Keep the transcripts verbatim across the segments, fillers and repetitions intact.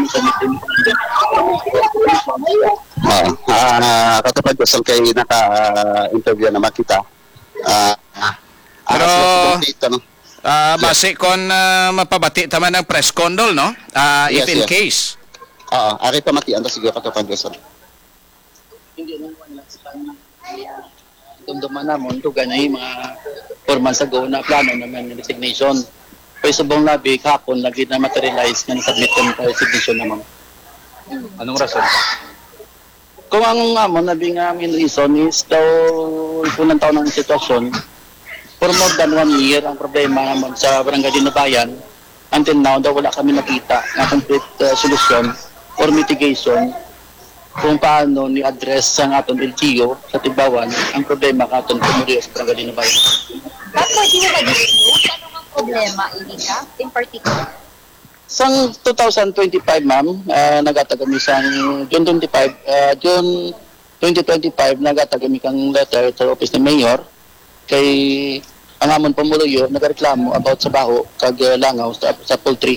sa meeting. Oo. Ah, katupad ko sa kay naka-interview na makita. Ah, Pero ah, sila sa complete, ano? ah, Yes. base kon ah, mapabati taman ng press condol, no? Ah, if Yes, in yes. case. Oo, ari pa matian to siguro katupad ko sa. Hindi nung wala sa kanya. Dumduman na mo, ito ganay mga four months ago na plano naman yung resignation. Pero subong labi, kahapon, lagi na materialize na nasubmit yung resignation naman. Anong rason? Kung ang amon, nabi nga main reason is daw punang taon ng sitwasyon, for more than one year, ang problema naman sa Barangay Dinabayan, until now, daw wala kami nakita na complete uh, solution or mitigation kung paano ni-address sa aton L G U sa Tibawan ang problema ka aton Pumuriyo sa Barangay Dinabayan. Ba't pwede mo mag-disclose? Ano ang problema, Ilika, in particular? Sang twenty twenty-five, ma'am, uh, nagata kami sang June twenty-five, uh, June twenty twenty-five, nagata kami kang letter sa office ni Mayor kay ang amon Pumuluyo nagreklamo about sa baho kag uh, langaw sa, sa poultry.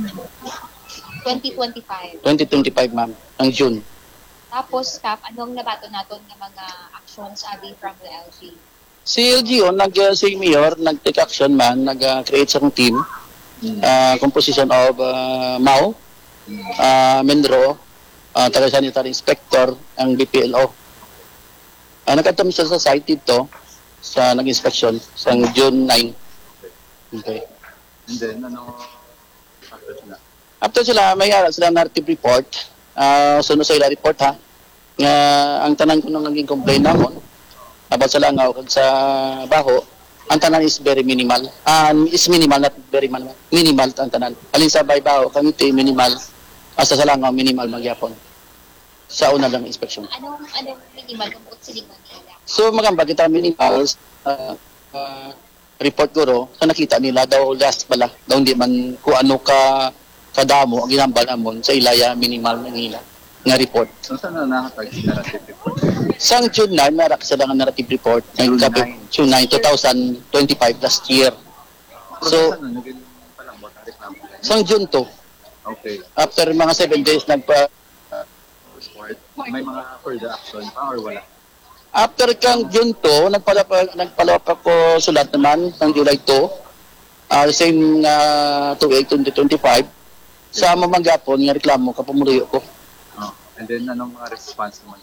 twenty twenty-five. twenty twenty-five, ma'am, ang June. Tapos, Kap, anong nabato natin ng mga actions abi from the L G? Si L G O, nag, uh, si Mayor, nag-take action man, nag-create uh, sa team, uh, composition of uh, M A O, uh, Mendro, uh, taga-sanitary inspector, ang B P L O. Uh, nagkatami siya sa site dito, sa nag-inspection, sa June ninth. Okay. And then, ano, after sila? After sila, may ara sila narrative report, uh, sunod sa ila report ha, nga ang tanan ko nang naging complaint namon, about sa langaw kag sa baho, ang tanan is very minimal. Uh, is minimal, not very minimal. Minimal ang tanan. Alin sa baybaho, kami ito minimal. Asa sa langaw, minimal magyapon. Sa una lang inspection. Anong, anong minimal kung silingon nila? So magamba kita minimal uh, uh, report guro sa nakita nila daw last pala. Daw hindi man kung ano ka kadamo ang ginambal amon sa ilaya minimal ng ila nga report. So, saan na nakatag si narrative report? Sang June nine, narak sila ng narrative report. June Nagkabi- June nine, twenty twenty-five, last year. So, So, saan na naging palang ba? Reklamo kayo? sang June two, Okay. after mga seven days, nagpa, Report. May mga further action pa or wala? after kang June two, nagpalapa, nagpalapa ko sulat naman ng July two, uh, same uh, two eight twenty twenty-five, sa mamanggapon nga reklamo kapamuriyo ko. Oh. And then, anong mga response naman?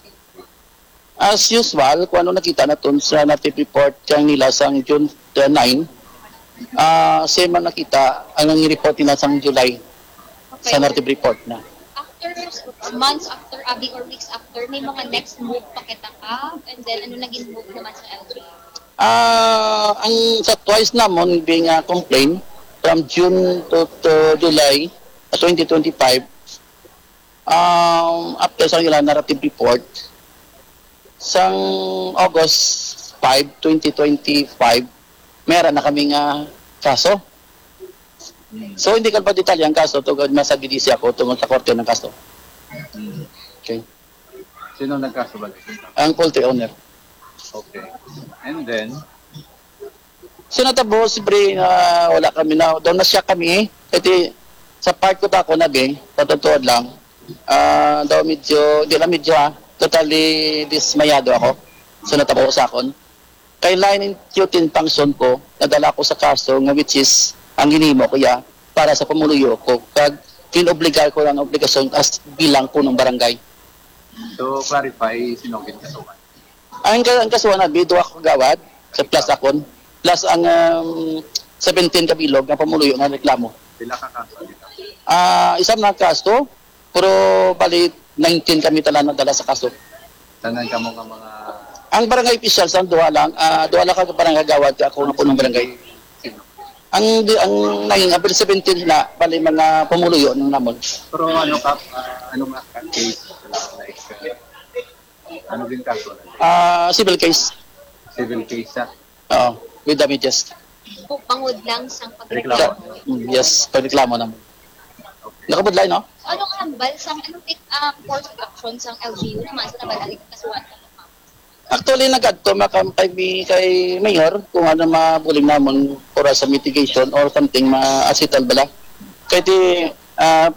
As usual, kung ano nakita natin sa native report kang nila sang June nine, uh, same ang nakita ang report nila sang July sa narrative report na. After months after, abi or weeks after, may mga next move pa kita ka? And then, ano naging move naman sa L G? Ah, ang sa twice namon being a complaint from June to, to July uh, twenty twenty-five, um, after sa ilang narrative report, sang August five, twenty twenty-five, meron na kami nga kaso. So hindi ka pa detalye ang kaso tungkol nasa B D C ako tungkol sa korte ng kaso. Hmm. Okay. Sino nagkasabag? Ang poultry owner. Okay. And then, So natabo, siyempre, uh, wala kami na, doon na siya kami, kasi sa part ko ta ako nabi, patutuod lang, ah, daw medyo, di lang medyo ha, totally dismayado ako, so natabo sa akon. Kay line in function ko, nadala ko sa kaso, nga which is, ang ginimo ko ya, para sa pamuluyo ko, kag kinobligar ko lang ang obligasyon as bilang po ng barangay. so clarify, sino kinasuhan? Ang, ang kasuhan na, bido ako gawad, sa plus akon, plus ang um, seventeen kabilog na pamuluyo ng reklamo. Sila kakasa dito. Ah, isang na kaso, pero bali nineteen kami tala nadala sa kaso. Tanan ka mo nga mga... Ang barangay officials ang duha lang, ah duha lang ka barangay gawad ka ako na punong barangay. Sino? Ang di, ang naging April seventeen na bali mga pamuluyo ng namon. Pero ano ka, uh, ano nga ka case na expect? Ano din kaso? Ah, civil case. Civil case siya. Oo, with damages. Pangod lang sang Reklamo. pagreklamo. Mm, yes, pagreklamo naman. Okay. Nakabudlay, no? So, anong hambal sang, anong um, course of action sang L G U naman sa nabalalik kasuhan ka naman? Actually, nag-adto makampay kay Mayor kung ano mabuling namon para sa mitigation or something ma-asital bala. Kaya di, uh,